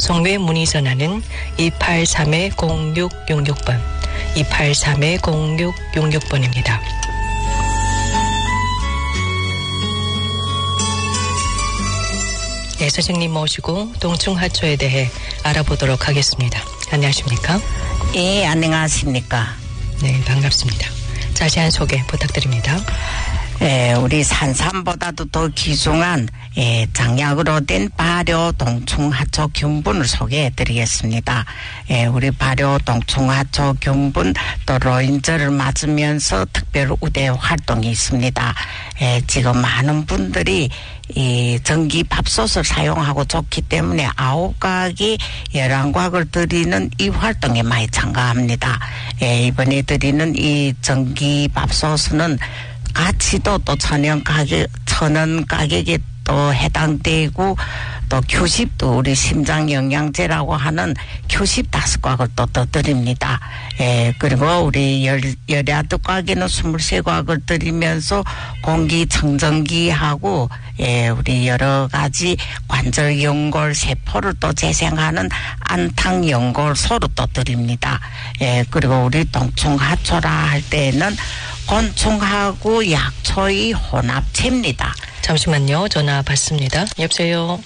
방송 외 문의 전화는 283-0666번, 283-0666번입니다. 네, 선생님 모시고 동충하초에 대해 알아보도록 하겠습니다. 안녕하십니까? 예, 안녕하십니까? 네, 반갑습니다. 자세한 소개 부탁드립니다. 예, 우리 산삼보다도 더 귀중한 장약으로 된 발효 동충하초 균분을 소개해드리겠습니다. 예, 우리 발효 동충하초 균분 또 로인절을 맞으면서 특별 우대 활동이 있습니다. 예, 지금 많은 분들이 이 전기 밥솥을 사용하고 좋기 때문에 9가지 열왕곽을 드리는 이 활동에 많이 참가합니다. 예, 이번에 드리는 이 전기 밥솥은 가치도 또 천연 가격에 또 해당되고 또 교십도 우리 심장 영양제라고 하는 교십 5곽을 또 드립니다. 예, 그리고 우리 열야득곽에는 23곽을 드리면서 공기청정기하고 예, 우리 여러 가지 관절 연골 세포를 또 재생하는 안탕 연골소를 또 드립니다. 예, 그리고 우리 동충하초라 할 때는 곤충하고 약초의 혼합체입니다. 잠시만요. 전화 받습니다. 여보세요.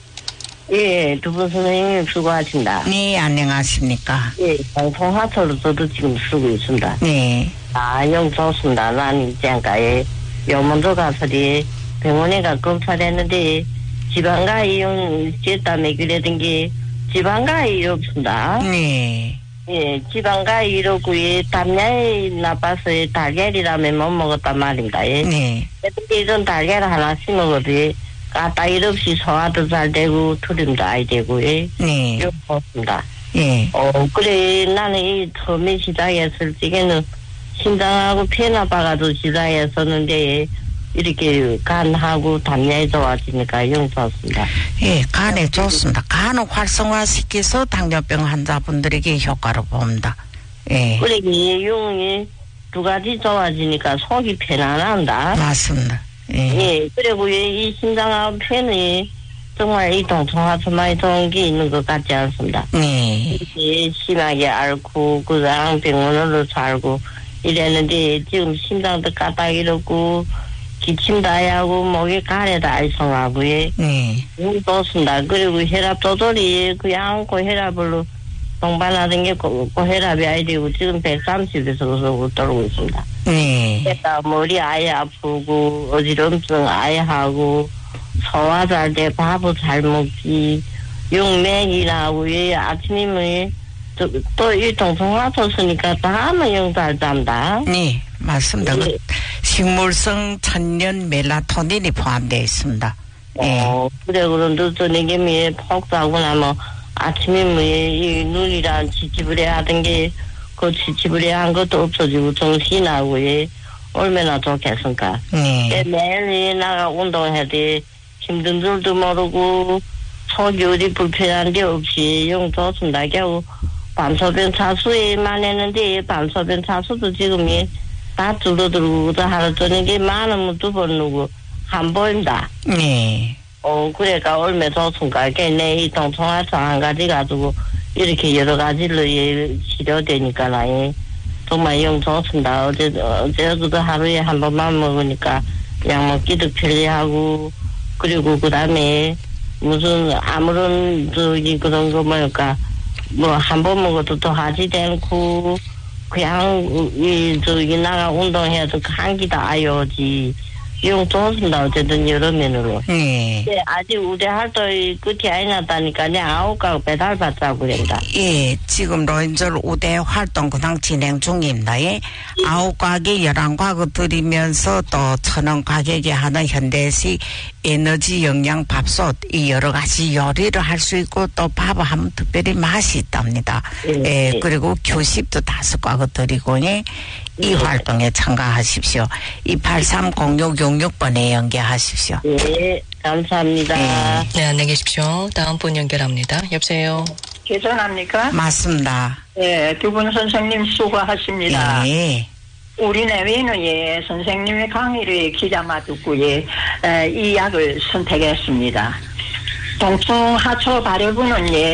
예, 두 분 선생님 수고하십니다. 네, 안녕하십니까? 예, 동충하초로 저도 지금 쓰고 있습니다. 네. 영 좋습니다. 난 이제까지 영문도 가서리 병원에 가 검사했는데 지방가이 용 제땀에 그래던 게 지방가이 없습니다. 네. 예, 지방가이 이러고 예, 담야에 나빠서 달걀이라면 못 먹었단 말입니다. 예. 네. 근데 이런 달걀 하나씩 먹어도 까딱 일 없이 소화도 잘 되고 투림도 아이 되고 예. 네. 이렇게 좋습니다. 예. 그래 나는 이 처음에 시작했을 적에는 심장하고 폐 나빠가지고 시작했었는데 이렇게 간하고 담야에 좋아지니까 영 좋습니다. 예, 간에 좋습니다. 간을 활성화시켜서 당뇨병 환자분들에게 효과를 봅니다. 예. 그래 이 용이 두 가지 좋아지니까 속이 편안한다. 맞습니다. 예. 예, 그리고 이 심장하고 폐는 정말 이 동충하초 많이 좋은 게 있는 것 같지 않습니다. 네. 이렇게 심하게 앓고 그냥 병원으로 살고 이랬는데 지금 심장도 까딱 이렇고 기침도 하고 목에 가래도 알성하고 예. 네. 좋습니다. 그리고 혈압 조절이 그냥 고혈압으로 동반하던 게 고혈압이 아이 되고 지금 130에서 떨고 있습니다. 네. 그러니까 머리 아예 아프고 어지럼증 아예 하고 소화 잘 돼 밥을 잘 먹기 용맥이 나고 예 아침이면 또 이 동충하초 쓰니까 다음은 영 잘 잔다. 네, 맞습니다. 예. 식물성 천연 멜라토닌이 포함되어 있습니다. 예. 그래 그런데 저녁에 푹 자고 나면 아침에 이 눈이랑 지지부려 하던 게 그 지지부려 한 것도 없어지고 정신이 나고 예 얼마나 좋겠습니까? 네. 매일 나가 운동해야 돼. 힘든 줄도 모르고 속이 어디 불편한 데 없이 영 좋습니다. 겨우 반소변 차수에만 했는데 반소변 차수도 지금이 다 줄어들고 하루 저녁에 많으면 2번 누고 한 번입니다. 네. 그래가 얼마 좋습니까? 내 이 동충하초 한 가지 가지고 이렇게 여러 가지로 치료되니까 나이 정말 영 좋습니다. 어제도 하루에 한 번만 먹으니까 약 먹기도 편리하고 그리고 그 다음에 무슨 아무런 그런 거 뭐랄까 뭐 한 번 먹어도 더 하지도 않고 그냥 나가 운동해도 한기 다 아요지 영 좋습니다. 어쨌든 여러 면으로. 네. 네, 아직 우대 활동이 끝이 안 났다니까 내 9가구 배달 받자고 그랬다. 예, 지금 로인절 우대 활동 그냥 진행 중입니다. 예. 9가게 11가구 드리면서 또 1,000원 가격에 하는 현대식 에너지 영양 밥솥 이 여러 가지 요리를 할 수 있고 또 밥을 하면 특별히 맛이 있답니다. 예, 그리고 교십도 5가구 드리고 예. 이 활동에 참가하십시오. 283-0666번에 연계하십시오. 네, 감사합니다. 네, 안녕히 계십시오. 다음 분 연결합니다. 여보세요. 계산합니까? 맞습니다. 네, 두 분 선생님 수고하십니다. 네. 우리 내외는 예, 선생님의 강의를 기자마 듣고 예, 이 약을 선택했습니다. 동충하초 발효분은 예,